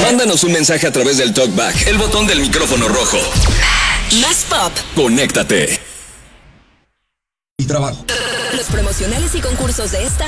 Mándanos un mensaje a través del TalkBack, el botón del micrófono rojo. Más pop. Conéctate. Y trabajo. Los promocionales y concursos de esta